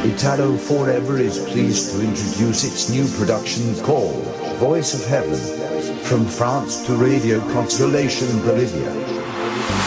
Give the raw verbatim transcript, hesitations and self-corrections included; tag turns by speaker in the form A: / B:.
A: Italo Forever is pleased to introduce its new production called Voice of Heaven, from France to Radio Consolation Bolivia.